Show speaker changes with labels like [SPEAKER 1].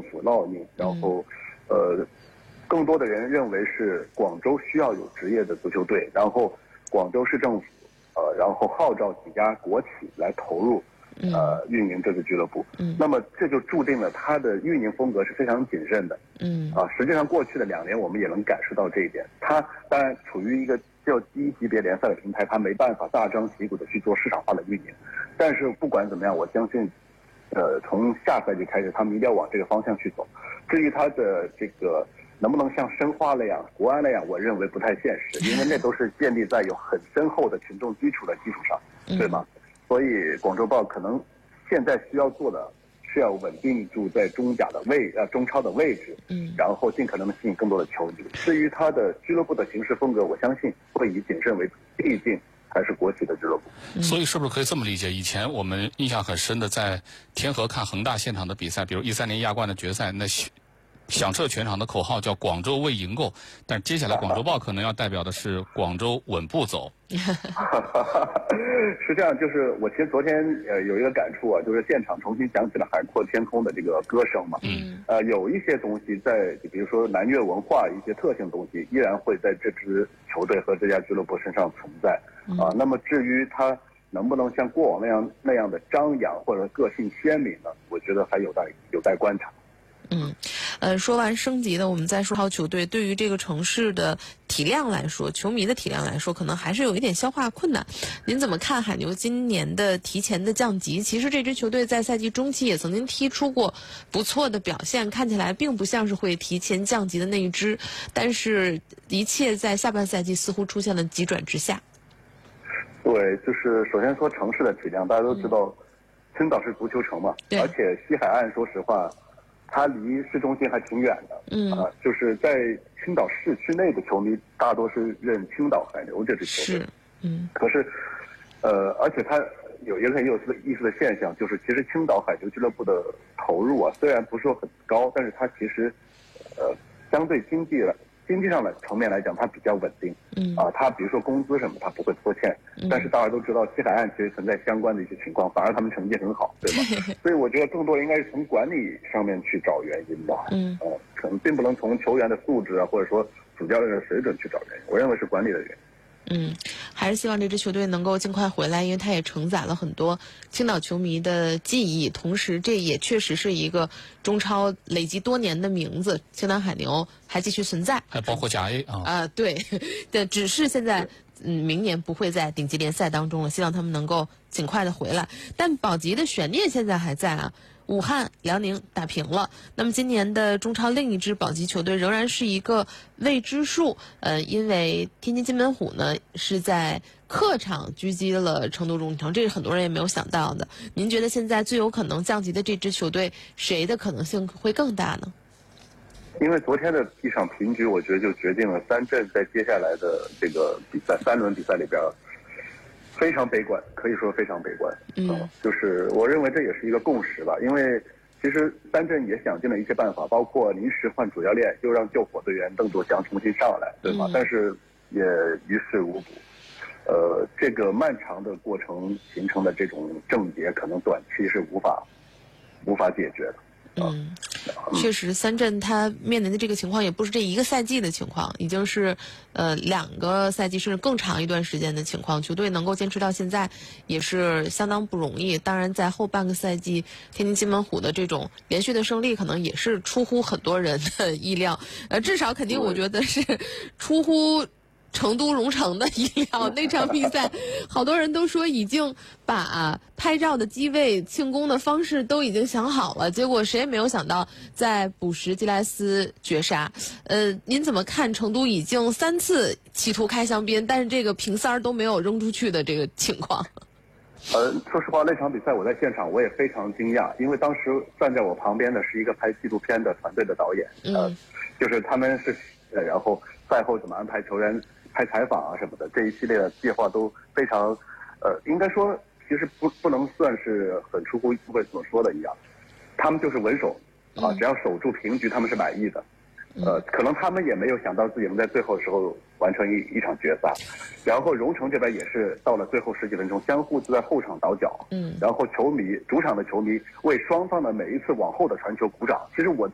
[SPEAKER 1] 府烙印，然后更多的人认为是广州需要有职业的足球队，然后广州市政府然后号召几家国企来投入运营这个俱乐部。那么这就注定了它的运营风格是非常谨慎的。实际上过去的2年我们也能感受到这一点。它当然处于一个叫低级别联赛的平台，它没办法大张旗鼓的去做市场化的运营。但是不管怎么样，我相信从下赛季开始他们一定要往这个方向去走。至于它的这个能不能像申花那样、国安那样，我认为不太现实，因为那都是建立在有很深厚的群众基础的基础上，对吗？所以广州豹可能现在需要做的是要稳定住在中超的位置，然后尽可能的吸引更多的球迷。至于他的俱乐部的行事风格，我相信会以谨慎为主，毕竟还是国企的俱乐部。
[SPEAKER 2] 所以是不是可以这么理解？以前我们印象很深的，在天河看恒大现场的比赛，比如13年亚冠的决赛，那响彻全场的口号叫广州为赢够，但接下来广州豹可能要代表的是广州稳步走。
[SPEAKER 1] 是这样，就是我其实昨天有一个感触啊，就是现场重新响起了海阔天空的这个歌声嘛。有一些东西在，比如说南粤文化一些特性东西，依然会在这支球队和这家俱乐部身上存在。那么至于它能不能像过往那样的张扬或者个性鲜明呢？我觉得还有待观察。
[SPEAKER 3] 说完升级的，我们再说好球队。对于这个城市的体量来说，球迷的体量来说，可能还是有一点消化困难。您怎么看海牛今年的提前的降级？其实这支球队在赛季中期也曾经踢出过不错的表现，看起来并不像是会提前降级的那一支，但是一切在下半赛季似乎出现了急转直下。
[SPEAKER 1] 对，就是首先说城市的体量，大家都知道，青岛是足球城嘛，而且西海岸说实话它离市中心还挺远的。就是在青岛市区内的球迷大多是认青岛海牛这支球队。可是而且它有一个很有意思的现象，就是其实青岛海牛俱乐部的投入啊，虽然不是说很高，但是它其实相对经济上的层面来讲，它比较稳定。它比如说工资什么，它不会拖欠。但是大家都知道，西海岸其实存在相关的一些情况，反而他们成绩很好，对吗？所以我觉得更多应该是从管理上面去找原因吧。可能并不能从球员的素质啊，或者说主教练的水准去找原因。我认为是管理的原因。
[SPEAKER 3] 还是希望这支球队能够尽快回来，因为它也承载了很多青岛球迷的记忆，同时这也确实是一个中超累积多年的名字，青岛海牛还继续存在，
[SPEAKER 2] 还包括甲 A
[SPEAKER 3] 对，只是现在明年不会在顶级联赛当中了，希望他们能够尽快的回来。但保级的悬念现在还在啊。武汉、辽宁打平了，那么今年的中超另一支保级球队仍然是一个未知数。因为天津津门虎呢是在客场狙击了成都荣城，这是很多人也没有想到的。您觉得现在最有可能降级的这支球队，谁的可能性会更大呢？
[SPEAKER 1] 因为昨天的一场平局，我觉得就决定了三镇在接下来的这个比赛3轮比赛里边非常悲观，可以说非常悲观。就是我认为这也是一个共识吧，因为其实三镇也想尽了一些办法，包括临时换主教练，又让救火队员邓卓翔重新上来，对吗？但是也于事无补。这个漫长的过程形成的这种症结，可能短期是无法解决的。
[SPEAKER 3] 确实，三镇他面临的这个情况也不是这一个赛季的情况，已经是2个赛季甚至更长一段时间的情况。球队能够坚持到现在也是相当不容易。当然，在后半个赛季，天津津门虎的这种连续的胜利，可能也是出乎很多人的意料。至少肯定我觉得是出乎成都荣城的意料。那场比赛好多人都说已经把拍照的机位、庆功的方式都已经想好了，结果谁也没有想到在补时吉莱斯绝杀。您怎么看成都已经3次企图开香槟，但是这个瓶塞都没有扔出去的这个情况？
[SPEAKER 1] 说实话，那场比赛我在现场，我也非常惊讶，因为当时站在我旁边的是一个拍纪录片的团队的导演。就是他们是然后赛后怎么安排球员拍采访啊什么的，这一系列的计划都非常应该说其实不能算是很出乎意外所说的一样，他们就是稳守只要守住平局他们是满意的。可能他们也没有想到自己能在最后时候完成一场决赛。然后荣城这边也是到了最后10几分钟，相互就在后场倒脚。然后主场的球迷为双方的每一次往后的传球鼓掌。其实我